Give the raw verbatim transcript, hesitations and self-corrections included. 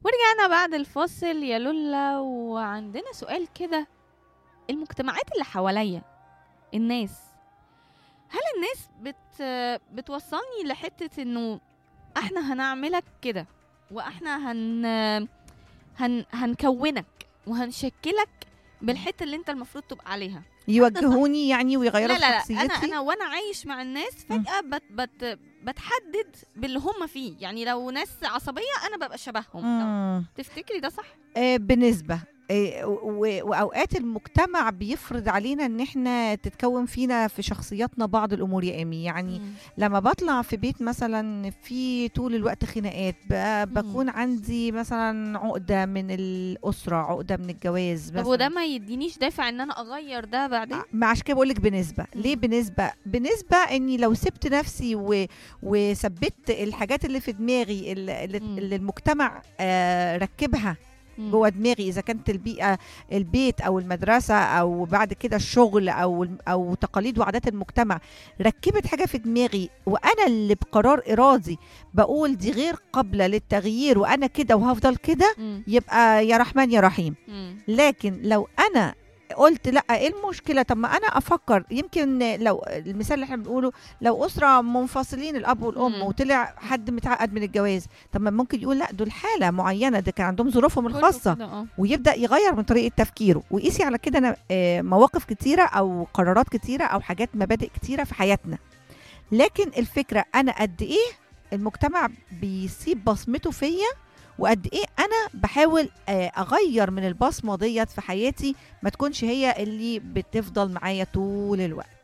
ورجعنا بعد الفاصل يا لولا، وعندنا سؤال كده. المجتمعات اللي حواليا، الناس، هل الناس بت بتوصلني لحتة انه احنا هنعملك كده، واحنا هن هن هنكونك وهنشكلك بالحتة اللي انت المفروض تبقى عليها؟ يوجهوني يعني ويغيروا لا في لا لا، شخصيتي؟ انا انا وانا عايش مع الناس فجأة بت بت بتحدد باللي هم فيه. يعني لو ناس عصبية انا ببقى شبههم. لو مم. تفتكري ده صح؟ آه، بنسبة. آه، و- وأوقات المجتمع بيفرض علينا إن إحنا تتكون فينا في شخصياتنا بعض الأمور يا إيمي. يعني مم. لما بطلع في بيت مثلا في طول الوقت خناقات، ب- مم. بكون عندي مثلا عقدة من الأسرة، عقدة من الجواز طب وده مثلا. ما يدينيش دافع ان انا اغير ده بعدين؟ ما عشان كده بقولك بنسبة. ليه مم. بنسبة؟ بنسبة اني لو سبت نفسي و... وثبت الحاجات اللي في دماغي اللي, اللي مم. اللي المجتمع آه ركبها مم. جوه دماغي، اذا كانت البيئه، البيت او المدرسه او بعد كده الشغل او او تقاليد وعادات المجتمع، ركبت حاجه في دماغي وانا اللي بقرار ارادي بقول دي غير قابله للتغيير وانا كده وهفضل كده، مم. يبقى يا رحمن يا رحيم. مم. لكن لو انا قلت لا، ايه المشكله؟ طب ما انا افكر، يمكن لو المثال اللي احنا بنقوله، لو اسره منفصلين الاب والام مم. وطلع حد متعقد من الجواز، طب ما ممكن يقول لا دول حاله معينه، ده كان عندهم ظروفهم كله الخاصه، كده، اه. ويبدا يغير من طريقه تفكيره. وقيسي على كده أنا آه، مواقف كتيره او قرارات كتيره او حاجات مبادئ كتيره في حياتنا. لكن الفكره انا قد ايه المجتمع بيسيب بصمته فيا، وقد ايه انا بحاول آه، اغير من البصمه ديت في حياتي، ما تكونش هي اللي بتفضل معايا طول الوقت.